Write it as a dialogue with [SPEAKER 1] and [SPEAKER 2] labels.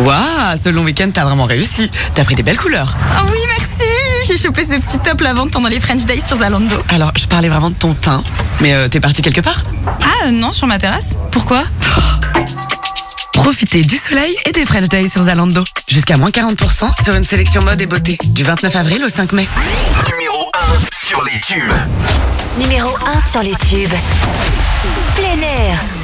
[SPEAKER 1] Waouh, ce long week-end, t'as vraiment réussi. T'as pris des belles couleurs.
[SPEAKER 2] Oh oui, merci. J'ai chopé ce petit top lavande pendant les French Days sur Zalando.
[SPEAKER 1] Alors, je parlais vraiment de ton teint. Mais t'es parti quelque part?
[SPEAKER 2] Ah non, sur ma terrasse. Pourquoi?
[SPEAKER 1] Profitez du soleil et des French Days sur Zalando. Jusqu'à moins 40% sur une sélection mode et beauté. Du 29 avril au 5 mai.
[SPEAKER 3] Numéro 1 sur les tubes.
[SPEAKER 4] Numéro 1 sur les tubes. Plein air.